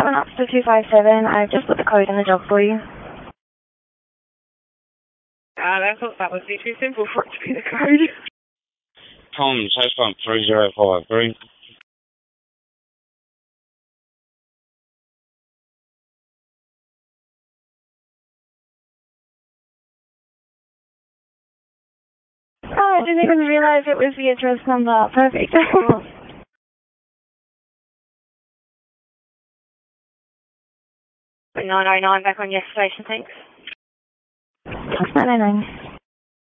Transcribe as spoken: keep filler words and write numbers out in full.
seven up to two five seven. I've just put the code in the jog for you. Uh, I thought that would be too simple for it to be the code. Tom, test pump three zero five three. Oh, I didn't even realize it was the address number. Perfect. nine oh nine back on your station, thanks. nine oh nine.